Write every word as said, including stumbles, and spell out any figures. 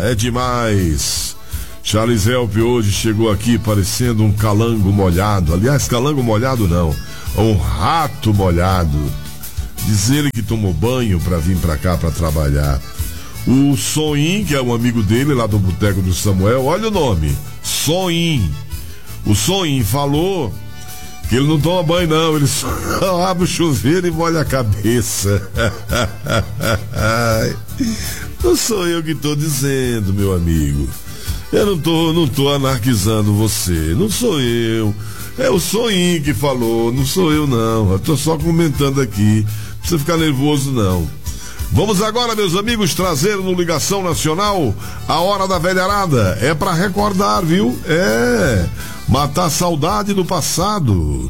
é demais. Charles Help hoje chegou aqui parecendo um calango molhado. Aliás, calango molhado não, um rato molhado. Diz ele que tomou banho pra vir pra cá pra trabalhar. O Soim, que é um amigo dele lá do Boteco do Samuel, olha o nome, Soim. O Soim falou que ele não toma banho não, ele só abre o chuveiro e molha a cabeça. Não sou eu que tô dizendo, meu amigo. Eu não tô, não tô anarquizando você, não sou eu. É o Soim que falou, não sou eu não. Eu tô só comentando aqui, não precisa ficar nervoso não. Vamos agora, meus amigos, trazer no Ligação Nacional a Hora da Velharada. É pra recordar, viu? É, matar a saudade do passado.